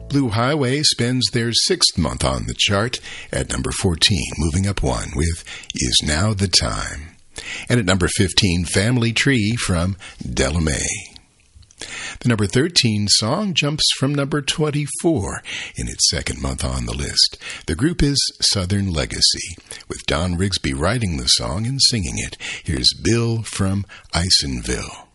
Blue Highway spends their 6th month on the chart at number 14, moving up one with Is Now the Time. And at number 15, Family Tree from Della Mae. The number 13 song jumps from number 24 in its 2nd month on the list. The group is Southern Legacy, with Don Rigsby writing the song and singing it. Here's Bill from Isonville.